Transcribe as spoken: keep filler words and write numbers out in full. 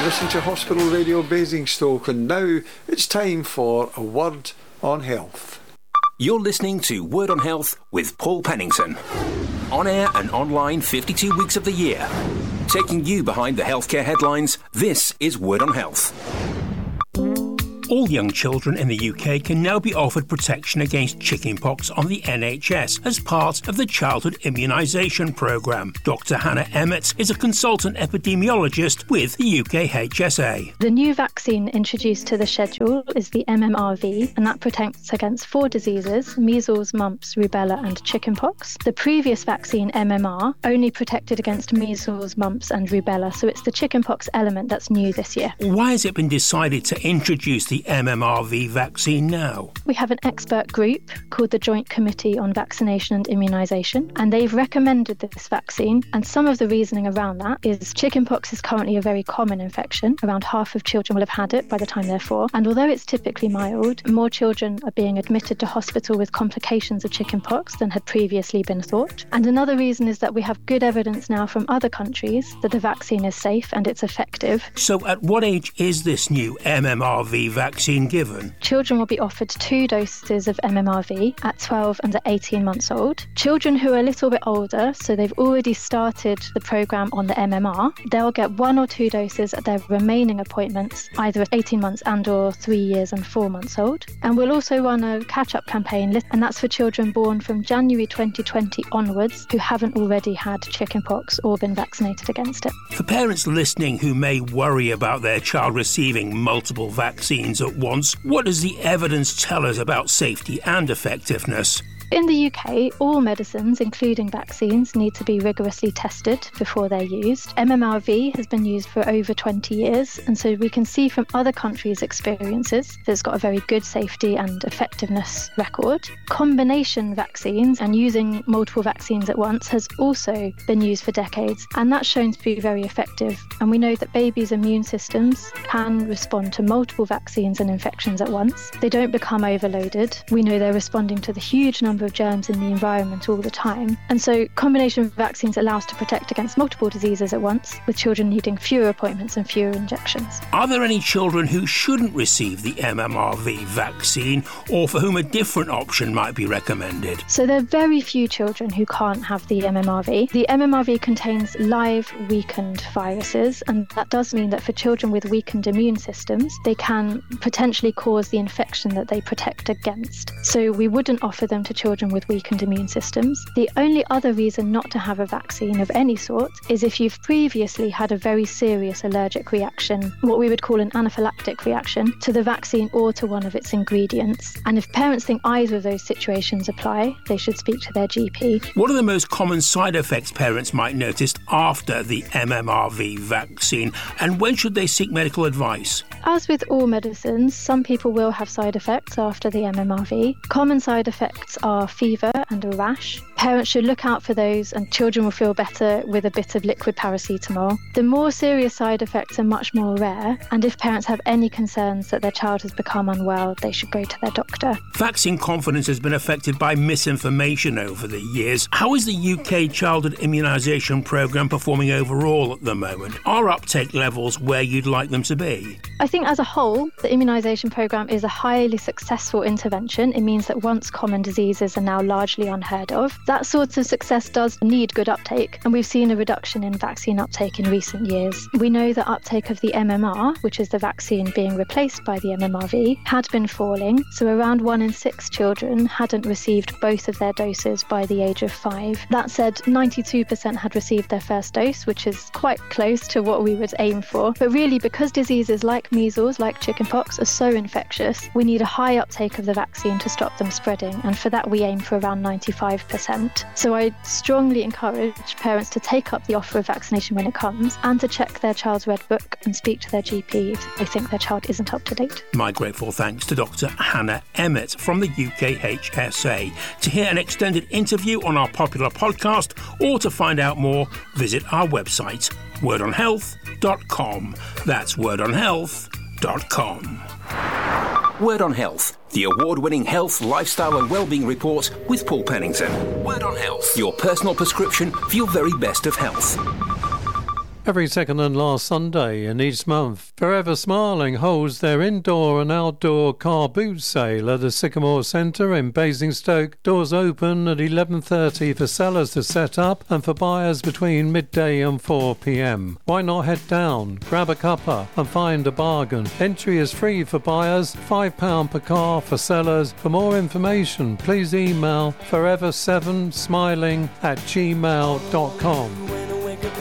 Listen to Hospital Radio Basingstoke, and now it's time for a Word on Health. You're listening to Word on Health with Paul Pennington. On air and online fifty-two weeks of the year. Taking you behind the healthcare headlines, this is Word on Health. All young children in the U K can now be offered protection against chickenpox on the N H S as part of the Childhood Immunisation Programme. Doctor Hannah Emmett is a consultant epidemiologist with the U K H S A. The new vaccine introduced to the schedule is the M M R V, and that protects against four diseases: measles, mumps, rubella and chickenpox. The previous vaccine, M M R, only protected against measles, mumps and rubella, so it's the chickenpox element that's new this year. Why has it been decided to introduce the M M R V vaccine now? We have an expert group called the Joint Committee on Vaccination and Immunisation, and they've recommended this vaccine, and some of the reasoning around that is chickenpox is currently a very common infection. Around half of children will have had it by the time they're four, and although it's typically mild, more children are being admitted to hospital with complications of chickenpox than had previously been thought. And another reason is that we have good evidence now from other countries that the vaccine is safe and it's effective. So at what age is this new M M R V vaccine vaccine given? Children will be offered two doses of M M R V at twelve and at eighteen months old. Children who are a little bit older, so they've already started the programme on the M M R, they'll get one or two doses at their remaining appointments, either at eighteen months and or three years and four months old. And we'll also run a catch-up campaign, and that's for children born from January twenty twenty onwards who haven't already had chickenpox or been vaccinated against it. For parents listening who may worry about their child receiving multiple vaccines at once, what does the evidence tell us about safety and effectiveness? In the U K, all medicines, including vaccines, need to be rigorously tested before they're used. M M R V has been used for over twenty years, and so we can see from other countries' experiences that it's got a very good safety and effectiveness record. Combination vaccines and using multiple vaccines at once has also been used for decades, and that's shown to be very effective. And we know that babies' immune systems can respond to multiple vaccines and infections at once. They don't become overloaded. We know they're responding to the huge number of germs in the environment all the time. And so combination vaccines allow us to protect against multiple diseases at once, with children needing fewer appointments and fewer injections. Are there any children who shouldn't receive the M M R V vaccine, or for whom a different option might be recommended? So there are very few children who can't have the M M R V. The M M R V contains live weakened viruses, and that does mean that for children with weakened immune systems, they can potentially cause the infection that they protect against. So we wouldn't offer them to children children with weakened immune systems. The only other reason not to have a vaccine of any sort is if you've previously had a very serious allergic reaction, what we would call an anaphylactic reaction, to the vaccine or to one of its ingredients. And if parents think either of those situations apply, they should speak to their G P. What are the most common side effects parents might notice after the M M R V vaccine, and when should they seek medical advice? As with all medicines, some people will have side effects after the M M R V. Common side effects are fever and a rash. Parents should look out for those, and children will feel better with a bit of liquid paracetamol. The more serious side effects are much more rare, and if parents have any concerns that their child has become unwell, they should go to their doctor. Vaccine confidence has been affected by misinformation over the years. How is the U K Childhood Immunisation Programme performing overall at the moment? Are uptake levels where you'd like them to be? I think as a whole, the immunisation programme is a highly successful intervention. It means that once common diseases are now largely unheard of. That sort of success does need good uptake, and we've seen a reduction in vaccine uptake in recent years. We know that uptake of the M M R, which is the vaccine being replaced by the M M R V, had been falling, so around one in six children hadn't received both of their doses by the age of five. That said, ninety-two percent had received their first dose, which is quite close to what we would aim for. But really, because diseases like measles, like chickenpox, are so infectious, we need a high uptake of the vaccine to stop them spreading, and for that we aim for around ninety-five percent. So I strongly encourage parents to take up the offer of vaccination when it comes, and to check their child's red book and speak to their G P if they think their child isn't up to date. My grateful thanks to Doctor Hannah Emmett from the U K H S A. To hear an extended interview on our popular podcast, or to find out more, visit our website, word on health dot com. That's word on health dot com. Word on Health, the award-winning health, lifestyle and wellbeing report with Paul Pennington. Word on Health, your personal prescription for your very best of health. every second and last Sunday in each month. Forever Smiling holds their indoor and outdoor car boot sale at the Sycamore Centre in Basingstoke. Doors open at eleven thirty for sellers to set up and for buyers between midday and four p m. Why not head down, grab a cuppa and find a bargain? Entry is free for buyers, five pounds per car for sellers. For more information, please email forever seven smiling at gmail dot com.